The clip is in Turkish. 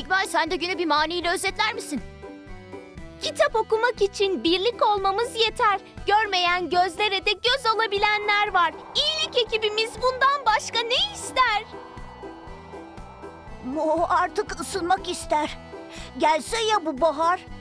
İkbal, sen de günü bir maniyle özetler misin? Kitap okumak için birlik olmamız yeter. Görmeyen gözlere de göz olabilenler var. İyilik ekibimiz bundan başka ne ister? Mo artık ısınmak ister. Gelse ya bu bahar?